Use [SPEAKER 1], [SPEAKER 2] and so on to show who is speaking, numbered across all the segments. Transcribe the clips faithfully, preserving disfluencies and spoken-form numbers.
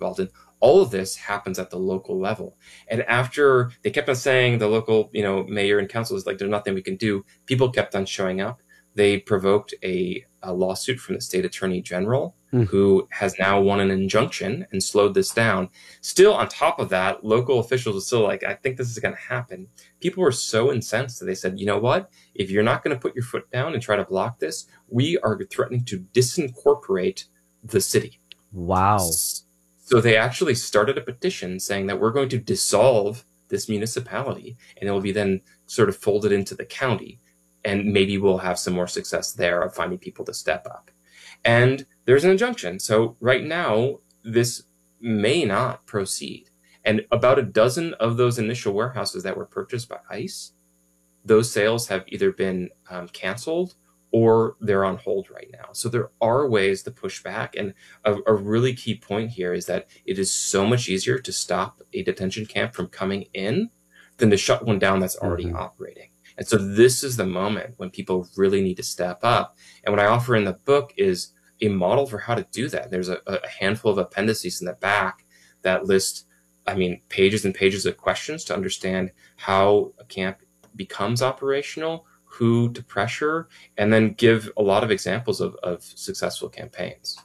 [SPEAKER 1] involved in. All of this happens at the local level. And after they kept on saying, the local, you know, mayor and council is like, there's nothing we can do, people kept on showing up. They provoked a, a lawsuit from the state attorney general, mm. who has now won an injunction and slowed this down. Still, on top of that, local officials are still like, I think this is going to happen. People were so incensed that they said, you know what? If you're not going to put your foot down and try to block this, we are threatening to disincorporate the city.
[SPEAKER 2] Wow.
[SPEAKER 1] So they actually started a petition saying that we're going to dissolve this municipality, and it will be then sort of folded into the county. And maybe we'll have some more success there of finding people to step up. And there's an injunction. So right now, this may not proceed. And about a dozen of those initial warehouses that were purchased by ICE, those sales have either been um, canceled or they're on hold right now. So there are ways to push back. And a, a really key point here is that it is so much easier to stop a detention camp from coming in than to shut one down that's already mm-hmm. operating. And so this is the moment when people really need to step up. And what I offer in the book is a model for how to do that. There's a, a handful of appendices in the back that list, I mean, pages and pages of questions to understand how a camp becomes operational, who to pressure, and then give a lot of examples of, of successful campaigns.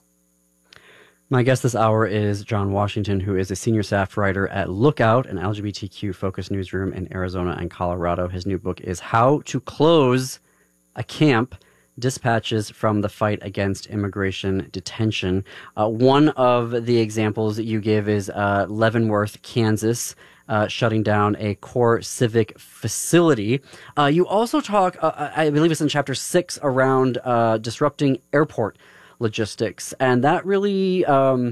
[SPEAKER 2] My guest this hour is John Washington, who is a senior staff writer at Lookout, an L G B T Q-focused newsroom in Arizona and Colorado. His new book is How to Close a Camp, Dispatches from the Fight Against Immigration Detention. Uh, one of the examples that you give is uh, Leavenworth, Kansas, uh, shutting down a core civic facility. Uh, you also talk, uh, I believe it's in chapter six, around uh, disrupting airport logistics. And that really, um,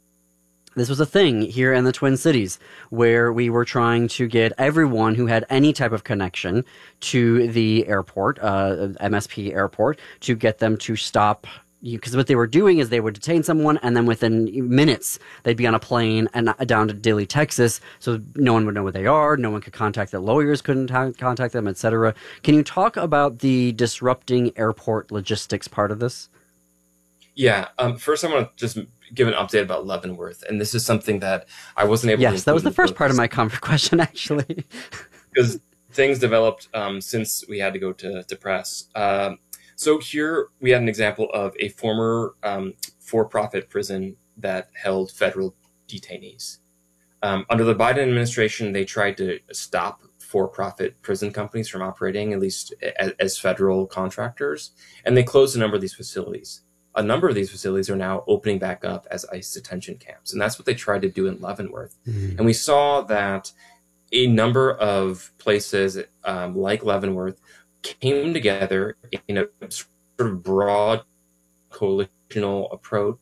[SPEAKER 2] this was a thing here in the Twin Cities where we were trying to get everyone who had any type of connection to the airport, uh, M S P airport, to get them to stop. Because what they were doing is they would detain someone, and then within minutes they'd be on a plane and down to Dilley, Texas. So no one would know where they are. No one could contact their lawyers, couldn't contact them, et cetera. Can you talk about the disrupting airport logistics part of this?
[SPEAKER 1] Yeah. Um, first, I want to just give an update about Leavenworth. And this is something that I wasn't able
[SPEAKER 2] yes,
[SPEAKER 1] to...
[SPEAKER 2] Yes, that was the first part of my question, actually.
[SPEAKER 1] Because things developed um, since we had to go to, to press. Um, so here we had an example of a former um, for-profit prison that held federal detainees. Um, under the Biden administration, they tried to stop for-profit prison companies from operating, at least as, as federal contractors. And they closed a number of these facilities. A number of these facilities are now opening back up as ICE detention camps. And that's what they tried to do in Leavenworth. Mm-hmm. And we saw that a number of places um, like Leavenworth came together in a sort of broad coalitional approach.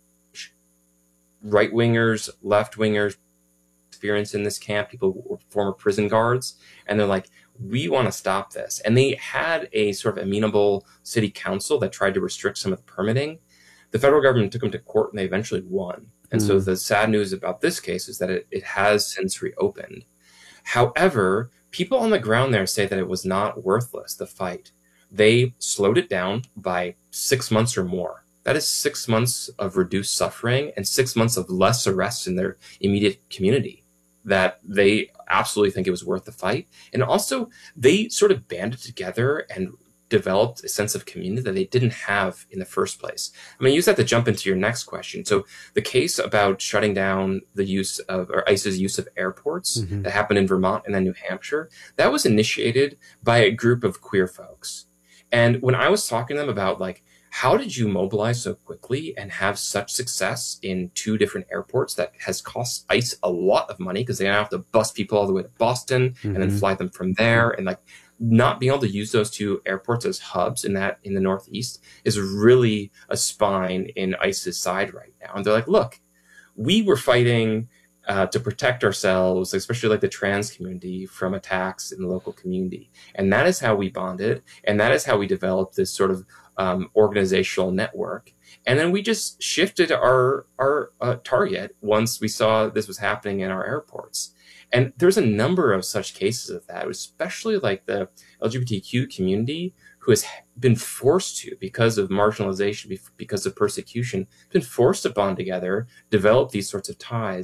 [SPEAKER 1] Right-wingers, left-wingers, experience in this camp, people who were former prison guards, and they're like, we want to stop this. And they had a sort of amenable city council that tried to restrict some of the permitting. The federal government took them to court and they eventually won. And mm. so the sad news about this case is that it, it has since reopened. However, people on the ground there say that it was not worthless, the fight. They slowed it down by six months or more. That is six months of reduced suffering and six months of less arrests in their immediate community, that they absolutely think it was worth the fight. And also, they sort of banded together and developed a sense of community that they didn't have in the first place. I'm going to use that to jump into your next question. So the case about shutting down the use of, or ICE's use of airports mm-hmm. that happened in Vermont and then New Hampshire, that was initiated by a group of queer folks. And when I was talking to them about, like, how did you mobilize so quickly and have such success in two different airports that has cost ICE a lot of money because they now have to bus people all the way to Boston mm-hmm. and then fly them from there, and like not being able to use those two airports as hubs in that in the Northeast is really a spine in ICE's side right now. And they're like, look, we were fighting uh, to protect ourselves, especially like the trans community, from attacks in the local community. And that is how we bonded. And that is how we developed this sort of um, organizational network. And then we just shifted our, our uh, target once we saw this was happening in our airports. And there's a number of such cases of that, especially like the L G B T Q community, who has been forced to, because of marginalization, because of persecution, been forced to bond together, develop these sorts of ties.